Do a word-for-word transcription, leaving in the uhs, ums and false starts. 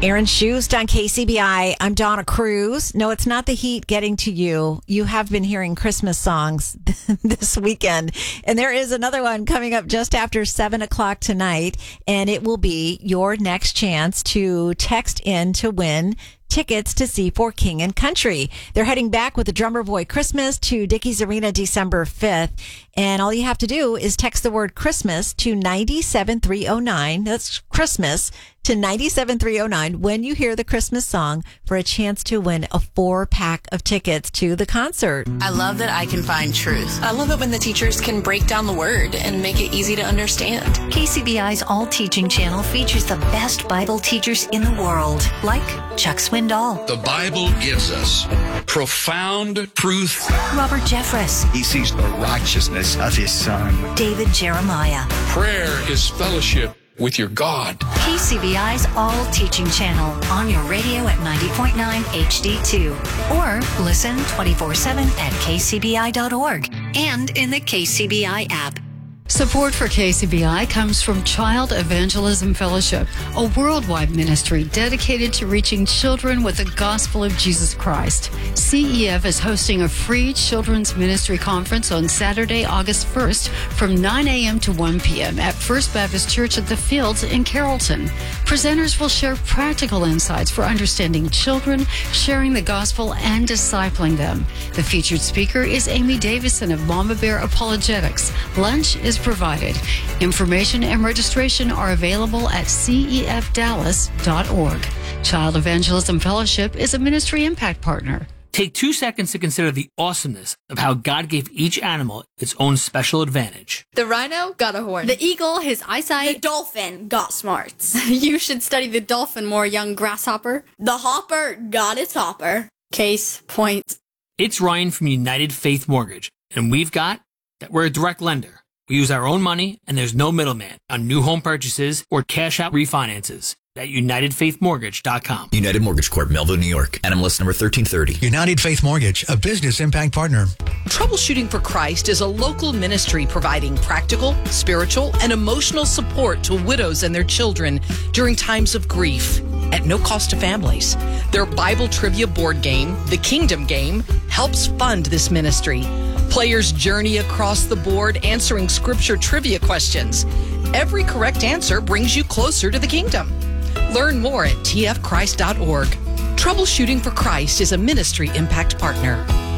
Aaron Shust on K C B I. I'm Donna Cruz. No, it's not the heat getting to you. You have been hearing Christmas songs this weekend. And there is another one coming up just after seven o'clock tonight. And it will be your next chance to text in to win tickets to see For King and Country. They're heading back with the Drummer Boy Christmas to Dickies Arena December fifth. And all you have to do is text the word Christmas to nine seven three oh nine. That's Christmas to nine seven three oh nine when you hear the Christmas song for a chance to win a four pack of tickets to the concert. I love that I can find truth. I love it when the teachers can break down the word and make it easy to understand. K C B I's All Teaching channel features the best Bible teachers in the world, like Chuck Swindoll. The Bible gives us profound truth. Robert Jeffress. He sees the righteousness of his son. David Jeremiah. Prayer is fellowship with your God. K C B I's All Teaching channel on your radio at ninety point nine H D two. Or listen twenty-four seven at k c b i dot org and in the K C B I app. Support for K C B I comes from Child Evangelism Fellowship, a worldwide ministry dedicated to reaching children with the gospel of Jesus Christ. C E F is hosting a free children's ministry conference on Saturday, August first from nine a.m. to one p.m. at First Baptist Church at the Fields in Carrollton. Presenters will share practical insights for understanding children, sharing the gospel, and discipling them. The featured speaker is Amy Davison of Mama Bear Apologetics. Lunch is provided. Information and registration are available at c e f dallas dot org. Child Evangelism Fellowship is a ministry impact partner. Take two seconds to consider the awesomeness of how God gave each animal its own special advantage. The rhino got a horn. The eagle, his eyesight. The dolphin got smarts. You should study the dolphin more, young grasshopper. The hopper got its hopper. Case point. It's Ryan from United Faith Mortgage, and we've got that we're a direct lender. We use our own money, and there's no middleman on new home purchases or cash-out refinances at united faith mortgage dot com. United Mortgage Corp, Melville, New York. N M L S number thirteen thirty. United Faith Mortgage, a business impact partner. Troubleshooting for Christ is a local ministry providing practical, spiritual, and emotional support to widows and their children during times of grief at no cost to families. Their Bible trivia board game, The Kingdom Game, helps fund this ministry. Players journey across the board answering scripture trivia questions. Every correct answer brings you closer to the kingdom. Learn more at t f christ dot org. Troubleshooting for Christ is a ministry impact partner.